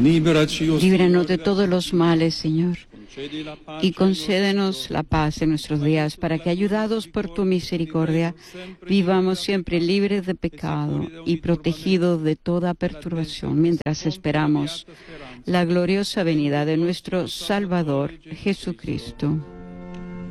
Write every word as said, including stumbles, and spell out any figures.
Líbranos de todos los males, Señor, y concédenos la paz en nuestros días, para que, ayudados por tu misericordia, vivamos siempre libres de pecado y protegidos de toda perturbación, mientras esperamos la gloriosa venida de nuestro Salvador, Jesucristo.